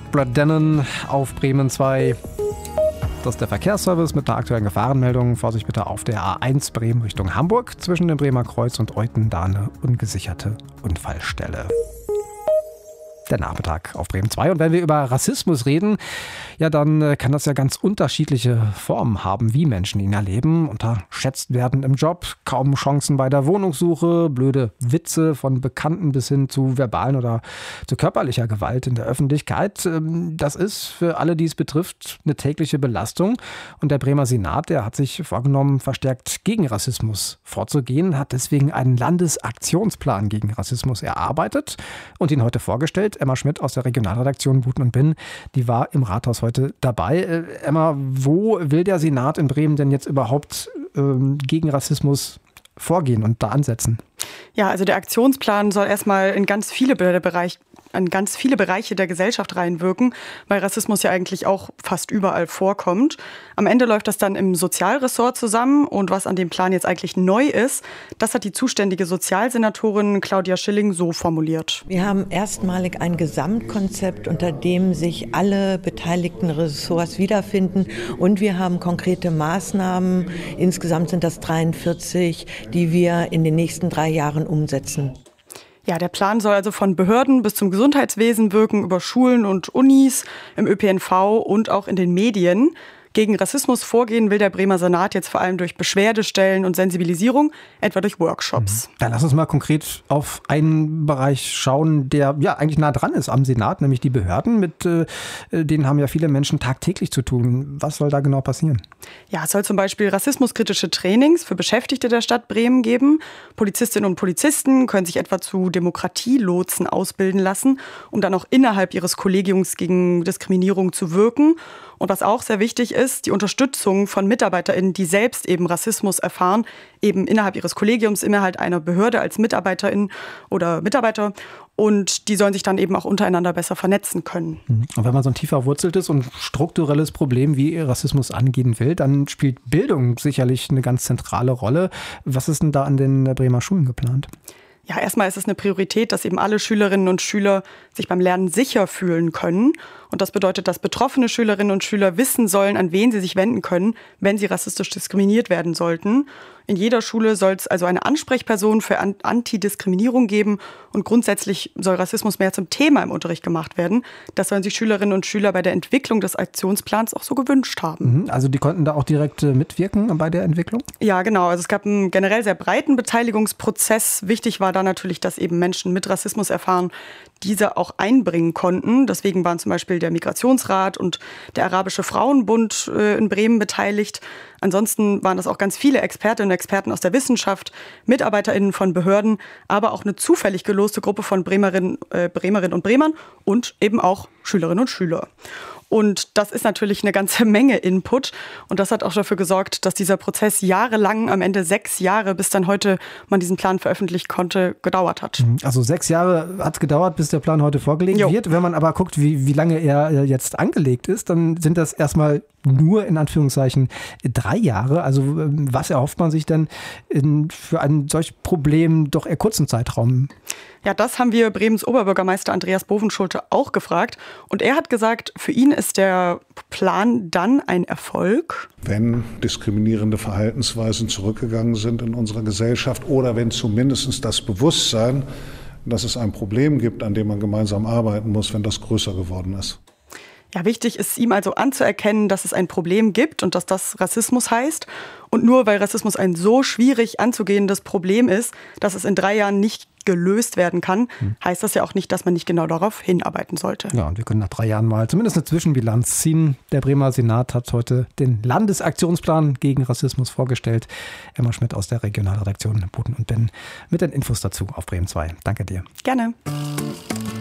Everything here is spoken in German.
Brad Dennen auf Bremen 2. Das ist der Verkehrsservice mit einer aktuellen Gefahrenmeldung. Vorsicht bitte auf der A1 Bremen Richtung Hamburg. Zwischen dem Bremer Kreuz und Euthen da eine ungesicherte Unfallstelle. Der Nachmittag auf Bremen 2. Und wenn wir über Rassismus reden, ja, dann kann das ja ganz unterschiedliche Formen haben, wie Menschen ihn erleben. Unterschätzt werden im Job, kaum Chancen bei der Wohnungssuche, blöde Witze von Bekannten bis hin zu verbalen oder zu körperlicher Gewalt in der Öffentlichkeit. Das ist für alle, die es betrifft, eine tägliche Belastung. Und der Bremer Senat, der hat sich vorgenommen, verstärkt gegen Rassismus vorzugehen, hat deswegen einen Landesaktionsplan gegen Rassismus erarbeitet und ihn heute vorgestellt. Emma Schmidt aus der Regionalredaktion Buten und Binn, die war im Rathaus heute dabei. Emma, wo will der Senat in Bremen denn jetzt überhaupt gegen Rassismus vorgehen und da ansetzen? Ja, also der Aktionsplan soll erstmal in ganz viele Bereiche der Gesellschaft reinwirken, weil Rassismus ja eigentlich auch fast überall vorkommt. Am Ende läuft das dann im Sozialressort zusammen und was an dem Plan jetzt eigentlich neu ist, das hat die zuständige Sozialsenatorin Claudia Schilling so formuliert. Wir haben erstmalig ein Gesamtkonzept, unter dem sich alle beteiligten Ressorts wiederfinden und wir haben konkrete Maßnahmen, insgesamt sind das 43, die wir in den nächsten 3 Jahren umsetzen. Ja, der Plan soll also von Behörden bis zum Gesundheitswesen wirken, über Schulen und Unis, im ÖPNV und auch in den Medien. Gegen Rassismus vorgehen will der Bremer Senat jetzt vor allem durch Beschwerdestellen und Sensibilisierung, etwa durch Workshops. Dann lass uns mal konkret auf einen Bereich schauen, der ja eigentlich nah dran ist am Senat, nämlich die Behörden. Mit denen haben ja viele Menschen tagtäglich zu tun. Was soll da genau passieren? Ja, es soll zum Beispiel rassismuskritische Trainings für Beschäftigte der Stadt Bremen geben. Polizistinnen und Polizisten können sich etwa zu Demokratielotsen ausbilden lassen, um dann auch innerhalb ihres Kollegiums gegen Diskriminierung zu wirken. Und was auch sehr wichtig ist, die Unterstützung von MitarbeiterInnen, die selbst eben Rassismus erfahren, eben innerhalb ihres Kollegiums, innerhalb einer Behörde als MitarbeiterInnen oder Mitarbeiter. Und die sollen sich dann eben auch untereinander besser vernetzen können. Und wenn man so ein tief verwurzeltes und strukturelles Problem wie Rassismus angehen will, dann spielt Bildung sicherlich eine ganz zentrale Rolle. Was ist denn da an den Bremer Schulen geplant? Ja, erstmal ist es eine Priorität, dass eben alle Schülerinnen und Schüler sich beim Lernen sicher fühlen können. Und das bedeutet, dass betroffene Schülerinnen und Schüler wissen sollen, an wen sie sich wenden können, wenn sie rassistisch diskriminiert werden sollten. In jeder Schule soll es also eine Ansprechperson für Antidiskriminierung geben. Und grundsätzlich soll Rassismus mehr zum Thema im Unterricht gemacht werden. Das sollen sich Schülerinnen und Schüler bei der Entwicklung des Aktionsplans auch so gewünscht haben. Also die konnten da auch direkt mitwirken bei der Entwicklung? Ja, genau. Also es gab einen generell sehr breiten Beteiligungsprozess. Wichtig war da natürlich, dass eben Menschen mit Rassismus erfahren, diese auch einbringen konnten. Deswegen waren zum Beispiel der Migrationsrat und der Arabische Frauenbund in Bremen beteiligt. Ansonsten waren das auch ganz viele Expertinnen und Experten aus der Wissenschaft, MitarbeiterInnen von Behörden, aber auch eine zufällig geloste Gruppe von Bremerinnen und Bremern und eben auch Schülerinnen und Schüler. Und das ist natürlich eine ganze Menge Input. Und das hat auch dafür gesorgt, dass dieser Prozess jahrelang, am Ende 6 Jahre, bis dann heute man diesen Plan veröffentlichen konnte, gedauert hat. Also 6 Jahre hat es gedauert, bis der Plan heute vorgelegt wird. Wenn man aber guckt, wie lange er jetzt angelegt ist, dann sind das erstmal nur in Anführungszeichen 3 Jahre. Also was erhofft man sich denn für ein solch Problem doch eher kurzen Zeitraum? Ja, das haben wir Bremens Oberbürgermeister Andreas Bovenschulte auch gefragt. Und er hat gesagt, für ihn ist der Plan dann ein Erfolg, wenn diskriminierende Verhaltensweisen zurückgegangen sind in unserer Gesellschaft oder wenn zumindest das Bewusstsein, dass es ein Problem gibt, an dem man gemeinsam arbeiten muss, wenn das größer geworden ist. Ja, wichtig ist ihm also anzuerkennen, dass es ein Problem gibt und dass das Rassismus heißt. Und nur weil Rassismus ein so schwierig anzugehendes Problem ist, dass es in 3 Jahren nicht gelöst werden kann, heißt das ja auch nicht, dass man nicht genau darauf hinarbeiten sollte. Ja, und wir können nach 3 Jahren mal zumindest eine Zwischenbilanz ziehen. Der Bremer Senat hat heute den Landesaktionsplan gegen Rassismus vorgestellt. Emma Schmidt aus der Regionalredaktion Buten und Binn mit den Infos dazu auf Bremen 2. Danke dir. Gerne.